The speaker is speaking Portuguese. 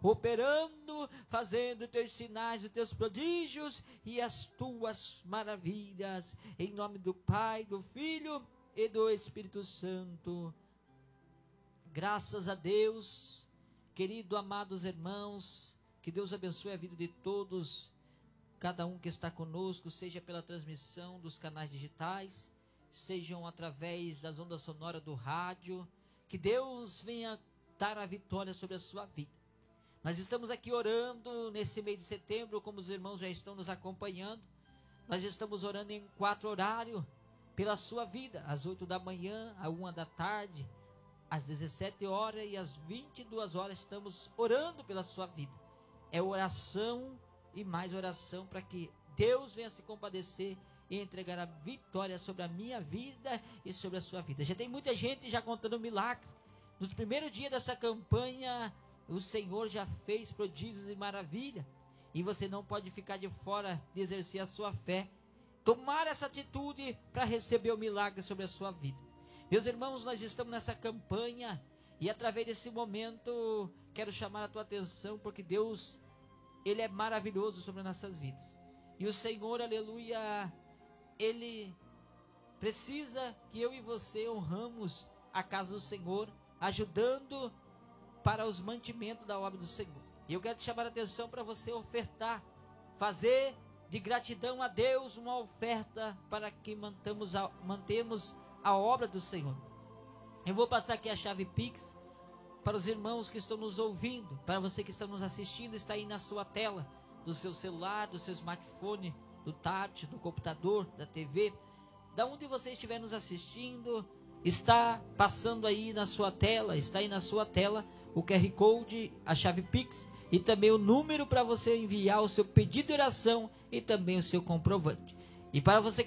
operando, fazendo teus sinais, os teus prodígios e as tuas maravilhas, em nome do Pai, do Filho e do Espírito Santo. Graças a Deus, querido, amados irmãos, que Deus abençoe a vida de todos, cada um que está conosco, seja pela transmissão dos canais digitais, sejam através das ondas sonoras do rádio, que Deus venha dar a vitória sobre a sua vida. Nós estamos aqui orando nesse mês de setembro, como os irmãos já estão nos acompanhando, nós estamos orando em 4 horários pela sua vida, às 8 da manhã, à 1 da tarde, às 17 horas e às 22 horas estamos orando pela sua vida. É oração e mais oração para que Deus venha se compadecer e entregar a vitória sobre a minha vida e sobre a sua vida. Já tem muita gente já contando milagres. Nos primeiros dias dessa campanha, o Senhor já fez prodígios e maravilha. E você não pode ficar de fora de exercer a sua fé. Tomar essa atitude para receber o milagre sobre a sua vida. Meus irmãos, nós estamos nessa campanha e através desse momento quero chamar a tua atenção porque Deus, Ele é maravilhoso sobre as nossas vidas. E o Senhor, aleluia, Ele precisa que eu e você honramos a casa do Senhor, ajudando para os mantimentos da obra do Senhor. E eu quero te chamar a atenção para você ofertar, fazer de gratidão a Deus uma oferta para que mantemos a obra do Senhor. Eu vou passar aqui a chave Pix para os irmãos que estão nos ouvindo, para você que está nos assistindo, está aí na sua tela, do seu celular, do seu smartphone, do tablet, do computador, da TV, da onde você estiver nos assistindo, está passando aí na sua tela, está aí na sua tela o QR Code, a chave Pix e também o número para você enviar o seu pedido de oração e também o seu comprovante. E para você